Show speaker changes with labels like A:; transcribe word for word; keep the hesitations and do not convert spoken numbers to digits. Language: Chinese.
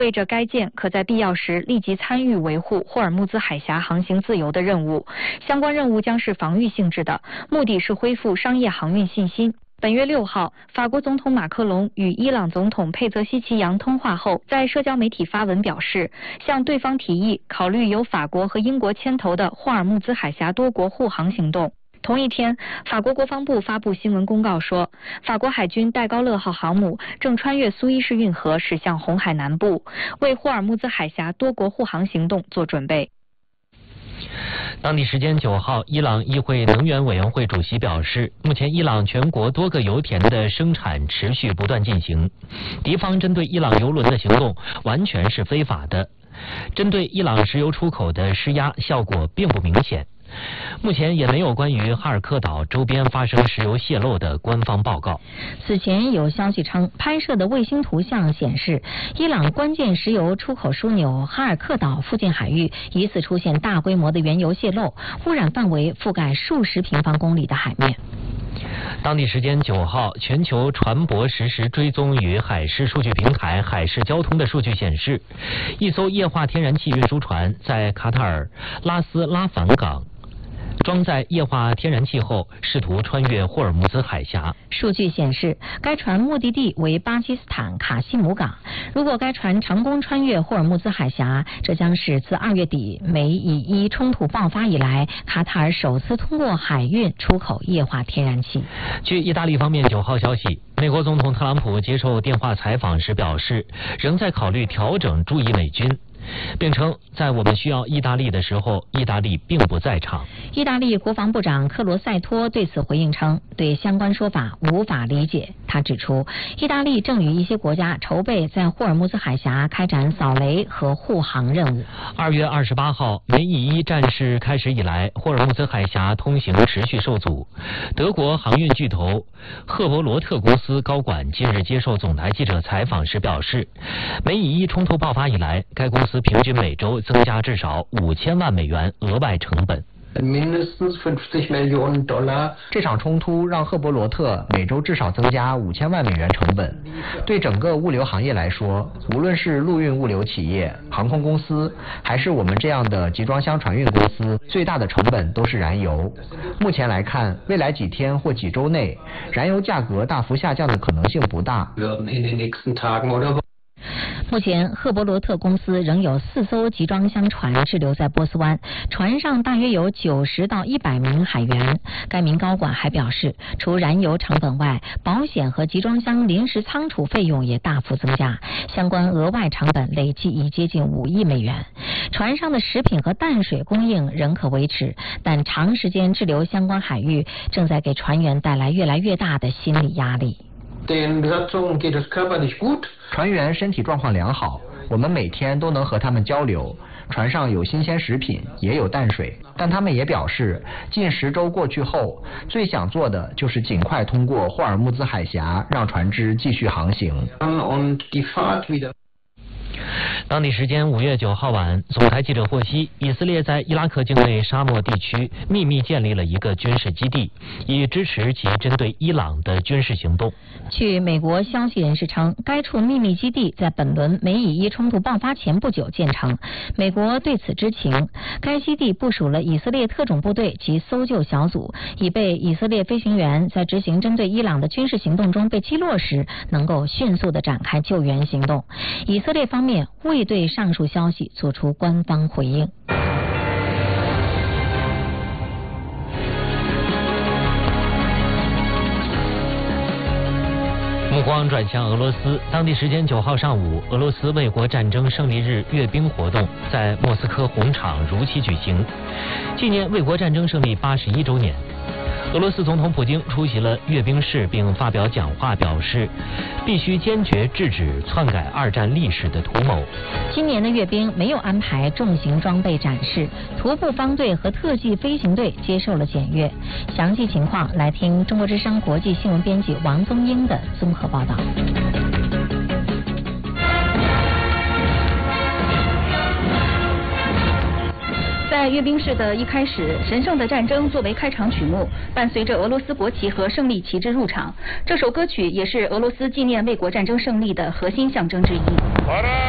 A: 为着该舰可在必要时立即参与维护霍尔木兹海峡航行自由的任务。相关任务将是防御性质的，目的是恢复商业航运信心。本月六号，法国总统马克龙与伊朗总统佩泽西奇扬通话后，在社交媒体发文表示，向对方提议考虑由法国和英国牵头的霍尔木兹海峡多国护航行动。同一天，法国国防部发布新闻公告说，法国海军戴高乐号航母正穿越苏伊士运河驶向红海南部，为霍尔木兹海峡多国护航行动做准备。
B: 当地时间九号，伊朗议会能源委员会主席表示，目前伊朗全国多个油田的生产持续不断进行，敌方针对伊朗油轮的行动完全是非法的，针对伊朗石油出口的施压效果并不明显。目前也没有关于哈尔克岛周边发生石油泄漏的官方报告。
C: 此前有消息称，拍摄的卫星图像显示，伊朗关键石油出口枢纽哈尔克岛附近海域疑似出现大规模的原油泄漏，污染范围覆盖数十平方公里的海面。
B: 当地时间九号，全球船舶实时追踪与海事数据平台海事交通的数据显示，一艘液化天然气运输船在卡塔尔拉斯拉凡港装载液化天然气后，试图穿越霍尔木兹海峡。
C: 数据显示，该船目的地为巴基斯坦卡西姆港。如果该船成功穿越霍尔木兹海峡，这将是自二月底美以伊冲突爆发以来，卡塔尔首次通过海运出口液化天然气。
B: 据意大利方面九号消息，美国总统特朗普接受电话采访时表示，仍在考虑调整驻意美军，并称在我们需要意大利的时候，意大利并不在场。
C: 意大利国防部长克罗塞托对此回应称，对相关说法无法理解。他指出，意大利正与一些国家筹备在霍尔木兹海峡开展扫雷和护航任务。
B: 二月二十八号，美以伊战事开始以来，霍尔木兹海峡通行持续受阻。德国航运巨头赫伯罗特公司高管近日接受总台记者采访时表示，美以伊冲突爆发以来，该公司平均每周增加至少五千万美元额外成本。
D: 这场冲突让赫伯罗特每周至少增加五千万美元成本。对整个物流行业来说，无论是陆运物流企业、航空公司，还是我们这样的集装箱船运公司，最大的成本都是燃油。目前来看，未来几天或几周内，燃油价格大幅下降的可能性不大。
C: 目前，赫伯罗特公司仍有四艘集装箱船滞留在波斯湾，船上大约有九十到一百名海员。该名高管还表示，除燃油成本外，保险和集装箱临时仓储费用也大幅增加，相关额外成本累计已接近五亿美元。船上的食品和淡水供应仍可维持，但长时间滞留相关海域正在给船员带来越来越大的心理压力。
D: 船员身体状况良好，我们每天都能和他们交流。船上有新鲜食品，也有淡水，但他们也表示，近十周过去后，最想做的就是尽快通过霍尔木兹海峡，让船只继续航行。
B: 当地时间五月九号晚，总台记者获悉，以色列在伊拉克境内沙漠地区秘密建立了一个军事基地，以支持其针对伊朗的军事行动。
C: 据美国消息人士称，该处秘密基地在本轮美以伊冲突爆发前不久建成。美国对此知情，该基地部署了以色列特种部队及搜救小组，以备以色列飞行员在执行针对伊朗的军事行动中被击落时，能够迅速地展开救援行动。以色列方面未对上述消息做出官方回应。
B: 目光转向俄罗斯，当地时间九号上午，俄罗斯卫国战争胜利日阅兵活动在莫斯科红场如期举行，纪念卫国战争胜利八十一周年。俄罗斯总统普京出席了阅兵式并发表讲话，表示必须坚决制止篡改二战历史的图谋。
C: 今年的阅兵没有安排重型装备展示，徒步方队和特技飞行队接受了检阅。详细情况来听中国之声国际新闻编辑王宗英的综合报道。
E: 在阅兵式的一开始，神圣的战争作为开场曲目，伴随着俄罗斯国旗和胜利旗帜入场。这首歌曲也是俄罗斯纪念卫国战争胜利的核心象征之一。